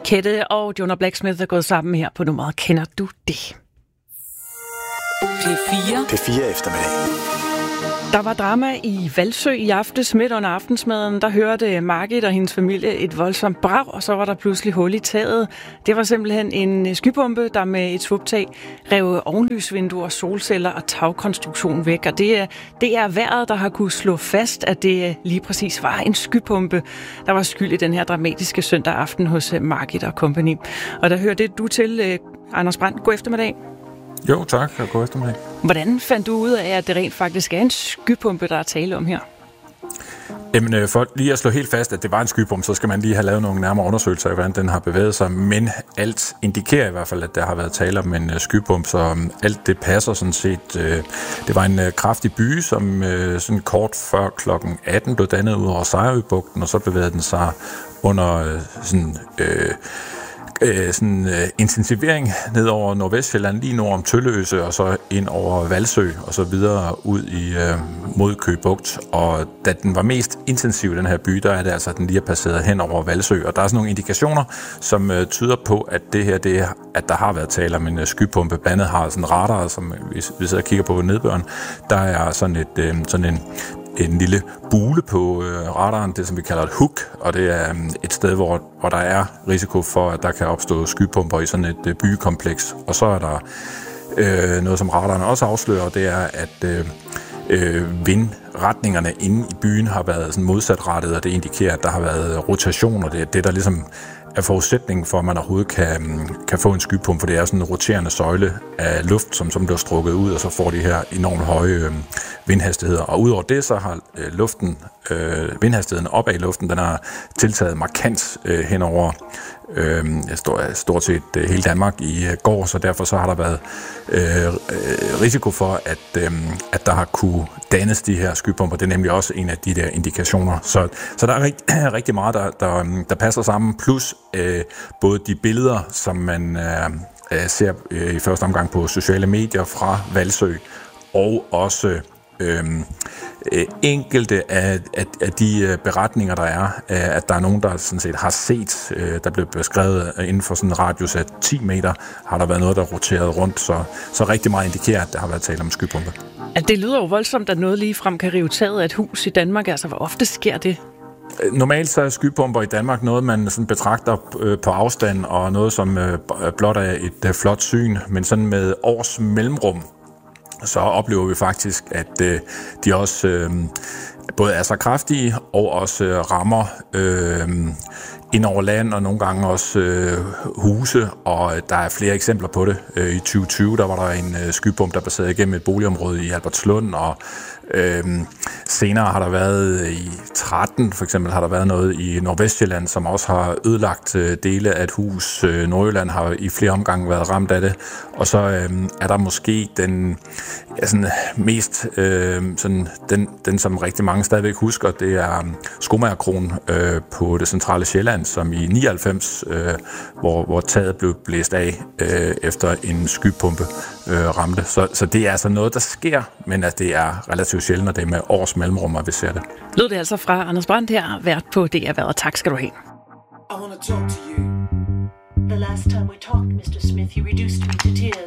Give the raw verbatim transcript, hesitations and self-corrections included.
Kette og Jonah Blacksmith er gået sammen her på nummeret Kender du det? P fire. P fire eftermiddag. Der var drama i Hvalsø i aftes midt under aftensmaden. Der hørte Margit og hendes familie et voldsomt brag, og så var der pludselig hul i taget. Det var simpelthen en skybombe, der med et svuptag rev ovenlysvinduer, solceller og tagkonstruktion væk. Og det er, det er vejret, der har kunne slå fast, at det lige præcis var en skybombe, der var skyld i den her dramatiske søndag aften hos Margit og company. Og der hørte du til, Anders Brandt. God eftermiddag. Jo, tak, og god eftermiddag. Hvordan fandt du ud af, at det rent faktisk er en skybombe, der er tale om her? Jamen, for lige at slå helt fast, at det var en skybombe, så skal man lige have lavet nogle nærmere undersøgelser af, hvordan den har bevæget sig. Men alt indikerer i hvert fald, at der har været tale om en skybombe, så alt det passer sådan set. Det var en kraftig byge, som sådan kort før klokken atten blev dannet ud over Sejerøbugten, og så bevægede den sig under sådan... Øh, sådan øh, intensivering ned over Nordvestjylland, lige nord om Tølløse, og så ind over Hvalsø, og så videre ud i øh, mod Køge Bugt. Og da den var mest intensiv, den her by, der er det altså, at den lige er passeret hen over Hvalsø. Og der er sådan nogle indikationer, som øh, tyder på, at det her, det er, at der har været tale om en øh, skybombe. Blandt andet har sådan radar, som vi, vi sidder og kigger på nedbøren, der er sådan, et, øh, sådan en en lille bule på øh, radaren, det som vi kalder et hook, og det er um, et sted, hvor, hvor der er risiko for, at der kan opstå skybomber i sådan et øh, byggekompleks. Og så er der øh, noget, som radaren også afslører, og det er, at øh, øh, vindretningerne inde i byen har været sådan modsatrettet, og det indikerer, at der har været rotation, og det er det, der ligesom er forudsætningen for, at man overhovedet kan, kan få en skybombe, for det er sådan en roterende søjle af luft, som, som bliver strukket ud, og så får de her enormt høje øh, vindhastigheder. Og udover det, så har øh, luften, øh, vindhastigheden opad i luften, den har tiltaget markant øh, henover øh, stort, stort set øh, hele Danmark i øh, går, så derfor så har der været øh, øh, risiko for, at, øh, at der har kunne dannes de her skybomber. Det er nemlig også en af de der indikationer. Så, så der er rigt, rigtig meget, der, der, der passer sammen, plus øh, både de billeder, som man øh, ser øh, i første omgang på sociale medier fra Hvalsø, og også Øhm, øh, enkelte af, af, af de øh, beretninger, der er, øh, at der er nogen, der sådan set har set, øh, der blev beskrevet øh, inden for sådan en radius af ti meter, har der været noget, der roterede rundt, så, så rigtig meget indikerer, at der har været tale om en skybombe. At det lyder jo voldsomt, at noget lige frem kan rive taget af et hus i Danmark. Altså, hvor ofte sker det? Normalt så er skybomber i Danmark noget, man sådan betragter øh, på afstand, og noget, som øh, blot er et øh, flot syn, men sådan med års mellemrum, så oplever vi faktisk, at øh, de også øh, både er så kraftige og også øh, rammer øh, ind over land og nogle gange også øh, huse, og der er flere eksempler på det. Øh, I tyve tyve der var der en øh, skybombe, der passerede igennem et boligområde i Albertslund, og Øhm, senere har der været i tretten, for eksempel har der været noget i Nordvestjylland, som også har ødelagt øh, dele af et hus. Øh, Nordjylland har i flere omgange været ramt af det. Og så øhm, er der måske den ja, sådan, mest, øh, sådan, den, den som rigtig mange stadigvæk husker, det er um, Skomagerkroen øh, på det centrale Sjælland, som i nioghalvfems, øh, hvor, hvor taget blev blæst af øh, efter en skybombe øh, ramte. Så, så det er altså noget, der sker, men at det er relativt sjældent, og det er med års mellemrum, at vi ser det. Lød det altså fra Anders Brandt her, vært på D R Været. Tak skal du have. I want to talk to you. The last time we talked, mister Smith, you reduced me to tears.